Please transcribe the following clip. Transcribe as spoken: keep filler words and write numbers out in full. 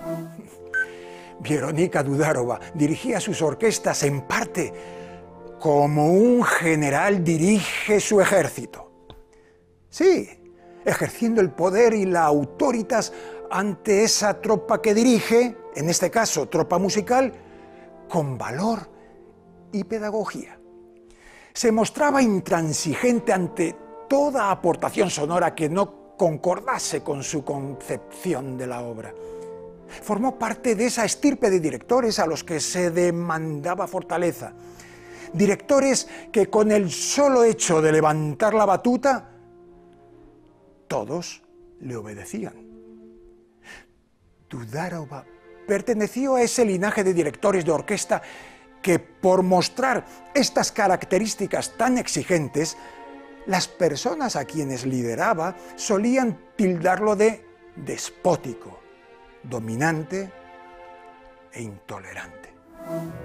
Veronika Dudarova dirigía sus orquestas en parte como un general dirige su ejército. Sí, ejerciendo el poder y la autoritas ante esa tropa que dirige, en este caso tropa musical, con valor y pedagogía. Se mostraba intransigente ante toda aportación sonora que no concordase con su concepción de la obra. Formó parte de esa estirpe de directores a los que se demandaba fortaleza. Directores que con el solo hecho de levantar la batuta, todos le obedecían. Dudarova perteneció a ese linaje de directores de orquesta que, por mostrar estas características tan exigentes, las personas a quienes lideraba solían tildarlo de despótico, dominante e intolerante.